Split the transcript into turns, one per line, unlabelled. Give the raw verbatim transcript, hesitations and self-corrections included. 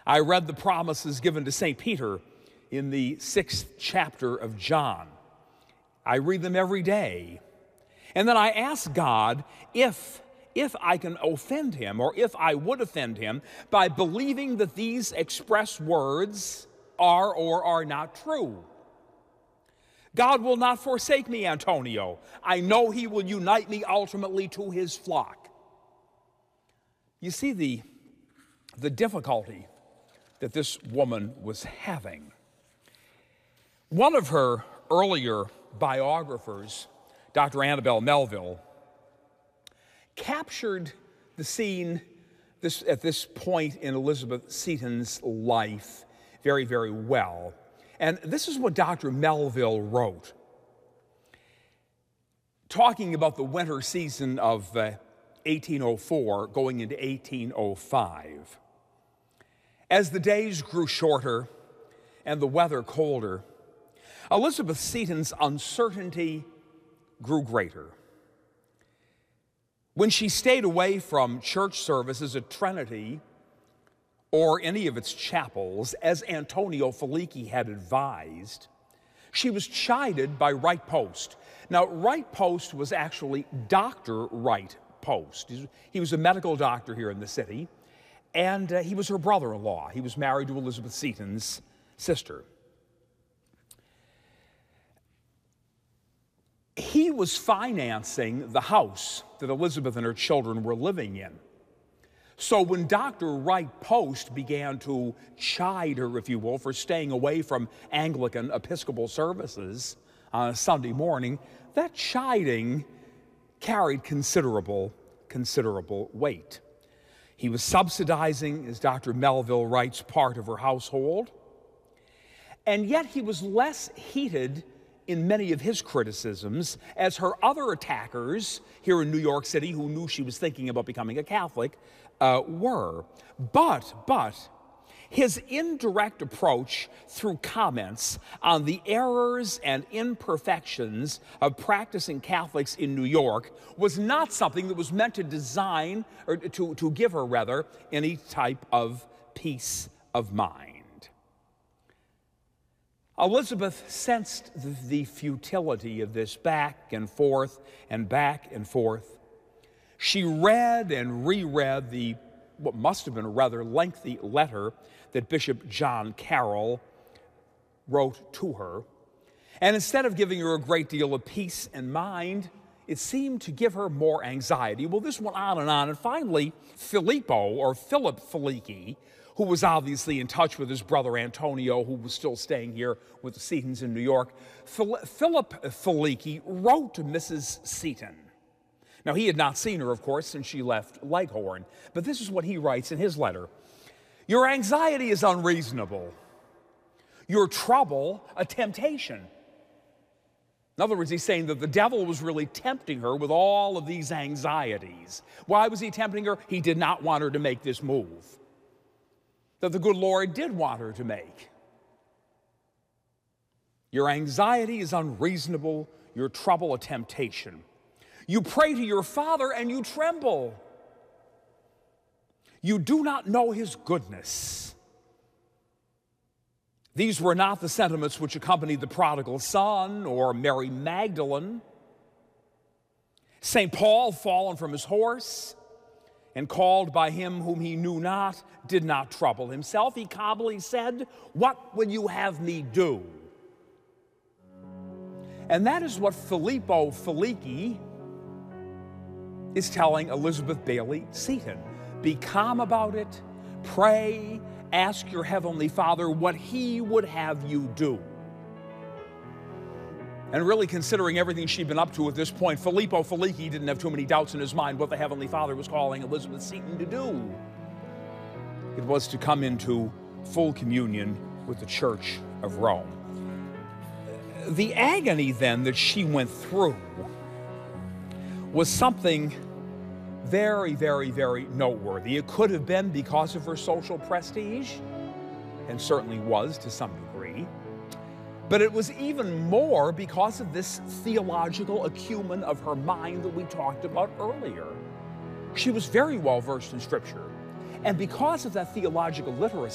I read the promises given to Saint Peter in the sixth chapter of John. I read them every day. And then I ask God if, if I can offend him, or if I would offend him by believing that these express words are or are not true. God will not forsake me, Antonio. I know he will unite me ultimately to his flock. You see the, the difficulty that this woman was having. One of her earlier biographers, Doctor Annabel Melville, captured the scene this, at this point in Elizabeth Seton's life very, very well. And this is what Doctor Melville wrote, talking about the winter season of uh, eighteen oh four going into eighteen oh five. As the days grew shorter and the weather colder, Elizabeth Seton's uncertainty grew greater. When she stayed away from church services at Trinity or any of its chapels, as Antonio Felici had advised, she was chided by Wright Post. Now, Wright Post was actually Doctor Wright Post. He was a medical doctor here in the city, and uh, he was her brother-in-law. He was married to Elizabeth Seton's sister. He was financing the house that Elizabeth and her children were living in. So when Doctor Wright Post began to chide her, if you will, for staying away from Anglican Episcopal services on a Sunday morning, that chiding carried considerable, considerable weight. He was subsidizing, as Doctor Melville writes, part of her household, and yet he was less heated in many of his criticisms as her other attackers here in New York City, who knew she was thinking about becoming a Catholic, uh, were. But, but, his indirect approach through comments on the errors and imperfections of practicing Catholics in New York was not something that was meant to design, or to, to give her, rather, any type of peace of mind. Elizabeth sensed the, the futility of this back and forth and back and forth. She read and reread the, what must have been a rather lengthy letter that Bishop John Carroll wrote to her. And instead of giving her a great deal of peace and mind, it seemed to give her more anxiety. Well, this went on and on. And finally, Filippo, or Philip Felici, who was obviously in touch with his brother Antonio, who was still staying here with the Setons in New York, Phil- Philip Felici wrote to Missus Seton. Now, he had not seen her, of course, since she left Leghorn, but this is what he writes in his letter. Your anxiety is unreasonable. Your trouble, a temptation. In other words, he's saying that the devil was really tempting her with all of these anxieties. Why was he tempting her? He did not want her to make this move that the good Lord did want her to make. Your anxiety is unreasonable, your trouble a temptation. You pray to your Father and you tremble. You do not know his goodness. These were not the sentiments which accompanied the prodigal son or Mary Magdalene. Saint Paul, fallen from his horse and called by him whom he knew not, did not trouble himself. He calmly said, what will you have me do? And that is what Filippo Felici is telling Elizabeth Bailey Seton. Be calm about it, pray, ask your Heavenly Father what he would have you do. And really, considering everything she'd been up to at this point, Filippo Felici didn't have too many doubts in his mind what the Heavenly Father was calling Elizabeth Seton to do. It was to come into full communion with the Church of Rome. The agony, then, that she went through was something very, very, very noteworthy. It could have been because of her social prestige, and certainly was to some degree. But it was even more because of this theological acumen of her mind that we talked about earlier. She was very well versed in Scripture. And because of that theological literacy,